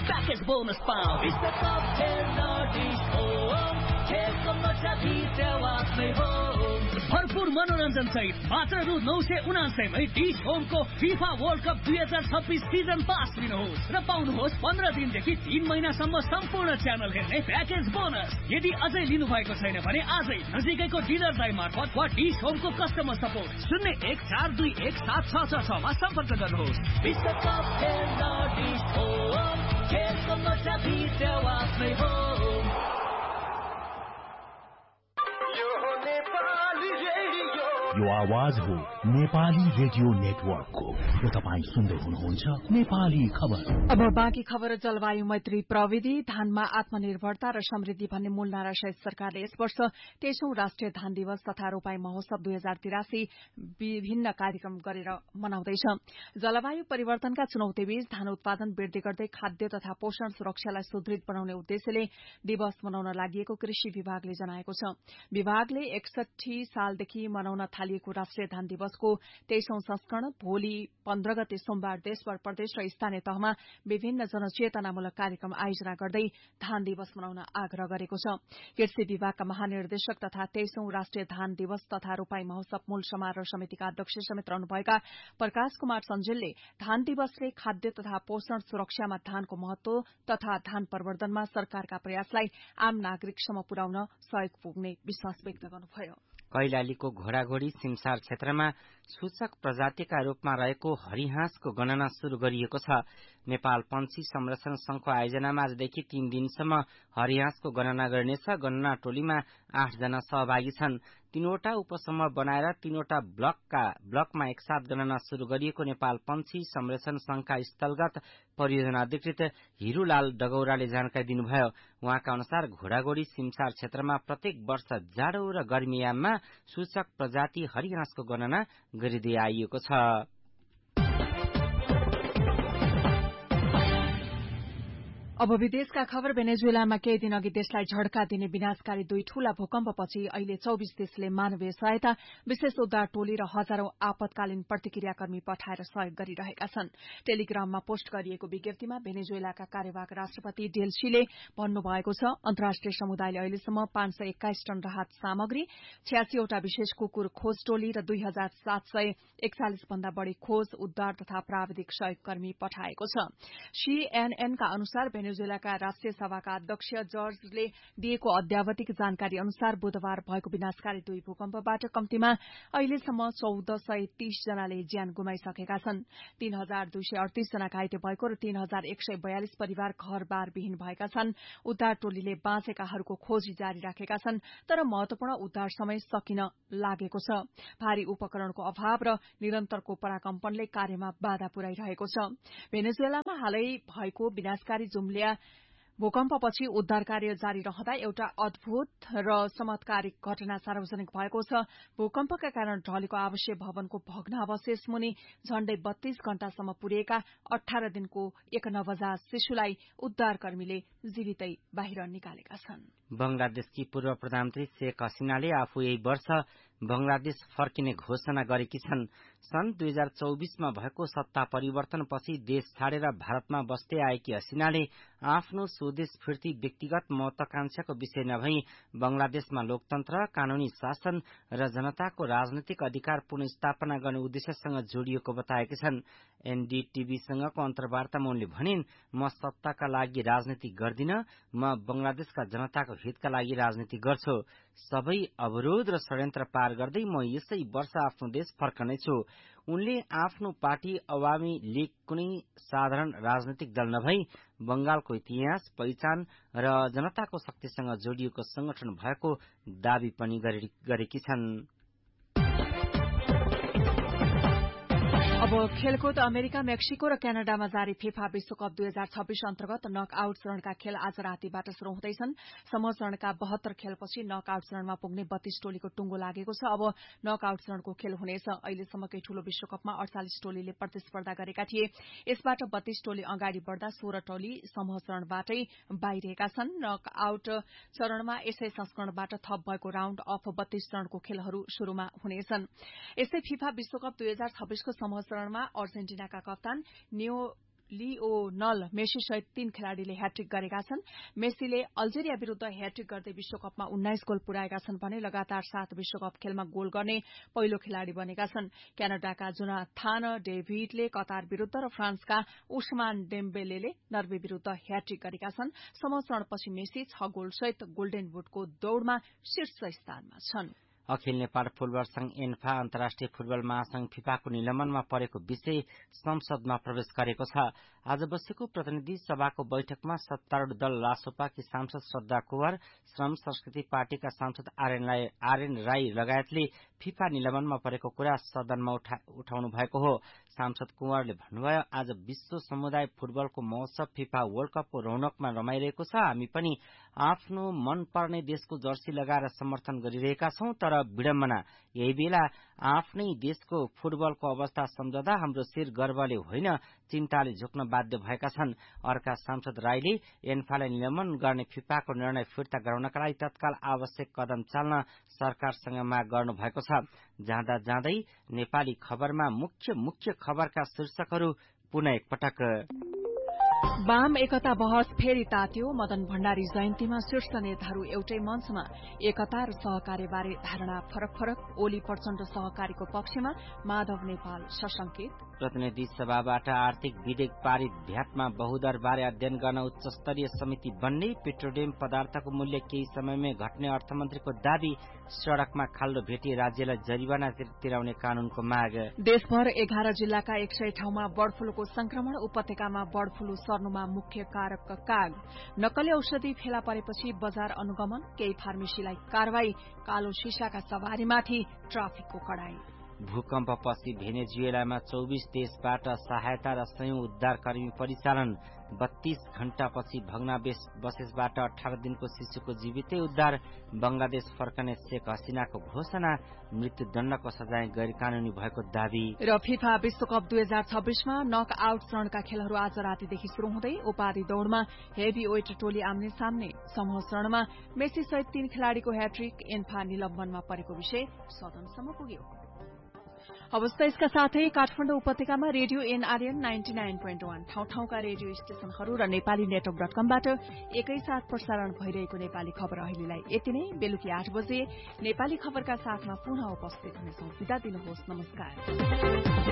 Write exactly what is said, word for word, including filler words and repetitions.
Package bonus पाऊ विश्वकप खेल्न डिश होम खेलको मजा भित्र आफ्नै हो भरपूर मनोरञ्जन सहित मात्र रु नौ सय उनासयमै डिश होमको फिफा वर्ल्ड कप दुई हजार छब्बिस सिजन पास लिनुहोस् र पाउनुहोस् पन्ध्र दिनदेखि तीन महिनासम्म सम्पूर्ण च्यानल हेर्ने प्याकेज बोनस यदि अझै लिनु भएको छैन भने आजै नजिकैको डिलर दाइ मार्फत वा डिश होमको कस्टमर सपोर्ट शून्य एक चार दुई एक सात छ छ छमा सम्पर्क गर्नुहोस् विश्वकप खेल्न डिश होम खेलको मजा भित्र आफ्नै हो यो आवाज हो नेपाली रेडियो नेटवर्कको र तपाईँ सुन्दै हुनुहुन्छ नेपाली खबर। अब बाँकी खबर जलवायु मैत्री प्रविधि धानमा आत्मनिर्भरता र समृद्धि भन्ने मूल नारा सहित सरकारले यस वर्ष तेइसौं राष्ट्रिय धान दिवस तथा रोपाई महोत्सव दुई हजार तिरासी विभिन्न कार्यक्रम गरेर मनाउँदैछ। जलवायु परिवर्तनका चुनौतीबीच धान उत्पादन वृद्धि गर्दै खाद्य तथा पोषण सुरक्षालाई सुदृढ़ बनाउने उद्देश्यले दिवस मनाउन लागि कृषि विभागले जनाएको छ। विभागले एकसठी सालदेखि मनाउन थालिएको राष्ट्रिय धान दिवसको तेइसौं संस्करण भोलि पन्ध्र गते सोमबार देशभर प्रदेश र स्थानीय तहमा विभिन्न जनचेतनामूलक कार्यक्रम आयोजना गर्दै धान दिवस मनाउन आग्रह गरेको छ। कृषि विभागका महानिर्देशक तथा तेइसौं राष्ट्रिय धान दिवस तथा रोपाई महोत्सव मूल समारोह समितिका अध्यक्ष समेत रहनुभएका प्रकाश कुमार सञ्जेलले धान दिवसले खाद्य तथा पोषण सुरक्षामा धानको महत्व तथा धान प्रवर्धनमा सरकारका प्रयासलाई आम नागरिकसम्म पुर्याउन सहयोग पुग्ने विश्वास व्यक्त गर्नुभयो। कैलालीको घोडाघोडी सिमसार क्षेत्रमा सूचक प्रजातिका रूपमा रहेको हरिहाँसको गणना शुरू गरिएको छ। नेपाल पन्छी संरक्षण संघको आयोजनामा आजदेखि तीन दिनसम्म हरिहाँसको गणना गरिनेछ। गणना टोलीमा आठजना सहभागी छन्। तीनवटा उपसमूह बनाएर तीनवटा ब्लकका ब्लकमा एकसाथ गणना शुरू गरिएको नेपाल पन्छी संरक्षण संघका स्थलगत परियोजना अधिकृत हिरूलाल डगौराले जानकारी दिनुभयो। उहाँका अनुसार घोडाघोडी सिमसार क्षेत्रमा प्रत्येक वर्ष जाडो र गर्मीयाममा सूचक प्रजाति हरिहाँसको गणना गरिँदै आइएको छ। अब विदेशका खबर। भेनेजुएलामा केही दिन अघि देशलाई झड्का दिने विनाशकारी दुई ठूला भूकम्पपछि अहिले चौबिस देशले मानवीय सहायता विशेष उद्धार टोली र हजारौं आपतकालीन प्रतिक्रियाकर्मी पठाएर सहयोग गरिरहेका छन्। टेलिग्राममा पोस्ट गरिएको विज्ञप्तिमा भेनेजुएलाका कार्यवाहक राष्ट्रपति डेल्सीले भन्नुभएको छ अन्तर्राष्ट्रिय समुदायले अहिलेसम्म पाँच सय एक्काइस टन राहत सामग्री छयासीवटा विशेष कुकुर खोज टोली र दुई हजार सात सय एकचालिस भन्दा बढ़ी खोज उद्धार तथा प्राविधिक सहयोगकर्मी पठाएको छ। सीएनएनका अनुसार भेनेजुएलाका राष्ट्रिय सभाका अध्यक्ष जर्जले दिएको अद्यावधिक जानकारी अनुसार बुधबार भएको विनाशकारी दुई भूकम्पबाट कम्तीमा अहिलेसम्म चौध सय तीस जनाले ज्यान गुमाइसकेका छन्। तीन हजार दुई सय अडतीस जना घाइते भएको र तीन हजार एक सय बयालिस परिवार घरबार विहीन भएका छन्। उद्धार टोलीले बाँचेकाहरूको खोजी जारी राखेका छन् तर महत्वपूर्ण उद्धार समय सकिन लागेको छ। भारी उपकरणको अभाव र निरन्तरको पराकम्पनले कार्यमा बाधा पुर्याइरहेको छ। भेनेजुएलामा हालै भएको विनाशकारी जुम्लिया भूकम्पपछि उद्धार कार्य जारी रहँदा एउटा अद्भुत र चमत्कारिक घटना सार्वजनिक भएको छ। भूकम्पका कारण ढलेको आवासीय भवनको भग्नावशेष मुनि झण्डै बत्तीस घण्टासम्म पुरिएका अठार दिनको एक नवजात शिशुलाई उद्धारकर्मीले जीवितै बाहिर निकालेका छन्। बंगलादेशकी पूर्व प्रधानमन्त्री शेख हसिनाले आफू यही वर्ष बंगलादेश फर्किने घोषणा गरेकी छन्। सन् दुई हजार चौबीसमा भएको सत्ता परिवर्तनपछि देश छाडेर भारतमा बस्दै आएकी हसिनाले आफ्नो स्वदेश फिर्ती व्यक्तिगत महत्वाकांक्षाको विषय नभई बंगलादेशमा लोकतन्त्र, कानूनी शासन र जनताको राजनैतिक अधिकार पुनर्स्थापना गर्ने उद्देश्यसँग जोडिएको बताएकी छन्। एनडीटीभीसँगको अन्तर्वार्तामा उनले भनिन्, म सत्ताका लागि राजनीति गर्दिन, म बंगलादेशका जनताको हितका लागि राजनीति गर्छु। सबै अवरोध र षड्यन्त्र पार गर्दै म यसै वर्ष आफ्नो देश फर्कनेछु। उनले आफ्नो पार्टी अवामी लीग कुनै साधारण राजनैतिक दल नभई बंगालको इतिहास, पहिचान र जनताको शक्तिसँग जोडिएको संगठन भएको दावी पनि गरेकी छन्। अब खेलकुद। अमेरिका, मेक्सिको र क्यानाडामा जारी फिफा विश्वकप दुई हजार छब्बीस अन्तर्गत नक आउट चरणका खेल आज रातिबाट शुरू हुँदैछन्। समूह चरणका बहत्तर खेलपछि नक आउट चरणमा पुग्ने बत्तीस टोलीको टुंगो लागेको छ। अब नक आउट चरणको खेल हुनेछ। अहिलेसम्मकै ठूलो विश्वकपमा अड़चालिस टोलीले प्रतिस्पर्धा गरेका थिए। यसबाट बत्तीस टोली अगाडि बढ़दा सोह्र टोली समूह चरणबाटै बाहिरिएका छन्। नक आउट चरणमा यसै संस्करणबाट थप भएको राउण्ड अफ बत्तीस चरणको खेलहरू शुरूमा हुनेछन्। यस्तै फिफा विश्वकप दुई हजार छब्बीसको समूह चरणमा अर्जेन्टिनाका कप्तान नियो लियोनल मेसी सहित तीन खेलाड़ीले ह्याट्रिक गरेका छन्। मेसीले अल्जेरिया विरूद्ध ह्याट्रिक गर्दै विश्वकपमा उन्नाइस गोल पुर्याएका छन् भने लगातार सात विश्वकप खेलमा गोल गर्ने पहिलो खेलाड़ी बनेका छन्। क्यानाडाका जोनाथान डेभिडले कतार विरूद्ध र फ्रान्सका उस्मान डेम्बेलेले नर्वे विरूद्ध ह्याट्रिक गरेका छन्। समोच्चरणपछि मेसी छ गोल सहित गोल्डेन बुटको दौड़मा शीर्ष स्थानमा छन्। अखिल नेपाल फुटबल संघ एन्फा अन्तर्राष्ट्रिय फुटबल महासंघ फिफाको निलम्बनमा परेको विषय संसदमा प्रवेश गरेको छ। आज बसेको प्रतिनिधि सभाको बैठकमा सत्तारूढ़ दल रासोपाकी सांसद श्रद्धा कुँवर, श्रम संस्कृति पार्टीका सांसद आरएन राई लगायतले फिफा निलम्बनमा परेको कुरा सदनमा उठा, उठाउनु भएको हो। सांसद कुँवरले भन्नुभयो, आज विश्व समुदाय फुटबलको महोत्सव फिफा वर्ल्ड कपको रौनकमा रमाइरहेको छ। हामी पनि आफ्नो मन पर्ने देशको जर्सी लगाएर समर्थन गरिरहेका छौं, तर विडम्बना यही बेला आफ्नै देशको फुटबलको अवस्था सम्झदा हाम्रो शिर गर्वले होइन चिन्ताले झुक्न बाध्य भएका छन्। अर्का सांसद राईले एन्फालाई निलम्बन गर्ने फिफाको निर्णय फिर्ता गराउनका लागि तत्काल आवश्यक कदम चाल्न सरकारसँग माग गर्नु भएको छ। जाँदा जाँदै नेपाली खबरमा मुख्य मुख्य खबरका शीर्षकहरू पुनः एकपटक। वाम एकता बहस फेरि तात्यो। मदन भण्डारी जयन्तीमा शीर्ष नेताहरू एउटै मञ्चमा। एकता र सहकार्यबारे धारणा फरक फरक। ओली प्रचण्ड सहकारीको पक्षमा, माधव नेपाल सशंकित। प्रतिनिधि सभाबाट आर्थिक विधेयक पारित। भ्याटमा बहुदर बारे अध्ययन गर्न उच्च स्तरीय समिति बन्ने। पेट्रोलियम पदार्थको मूल्य केही समयमै घट्ने अर्थमन्त्रीको दावी। सड़कमा खाल्डो भेटिए राज्यलाई जरिवाना तिराउने कानूनको माग। देशभर एघार जिल्लाका एक सय ठाउँमा बर्ड फ्लूको संक्रमण। उपत्यकामा बर्ड फ्लू सर्नुमा मुख्य कारक काग। नक्कली औषधि फेला परेपछि बजार अनुगमन। केही फार्मेसीलाई कारवाही। कालो शिशाका सवारीमाथि ट्राफिकको कडाई। भूकम्पपछि भेनेजुएलामा चौबिस देशबाट सहायता र संयौं उद्धारकर्मी परिचालन। बत्तीस घण्टापछि भग्नावशेषबाट अठारह दिनको शिशुको जीवितै उद्धार। बंगलादेश फर्कने शेख हसिनाको घोषणा। मृत्युदण्डको सजाय गैर कानूनी भएको दावी। र फिफा विश्वकप दुई हजार छब्बीसमा नक आउट चरणका खेलहरू आज रातिदेखि शुरू हुँदै उपाधि दौड़मा हेभी वेट टोली आम्ने सामने। समूह चरणमा मेसी सहित तीन खेलाड़ीको ह्याट्रिक। एन्फा निलम्बनमा परेको विषय सदनसम्म पुग्यो। अवस्था यसका साथै काठमाडौँ उपत्यकामा radio NRN ninety nine point one ठाउँ ठाउँका रेडियो स्टेशनहरू र नेपाली नेटवर्क डट कमबाट एकैसाथ प्रसारण भइरहेको नेपाली खबर अहिलेलाई यति नै। बेलुकी आठ बजे नेपाली खबरका साथमा पुनः उपस्थित हुनेछौं। बिदा दिनुहोस्, नमस्कार।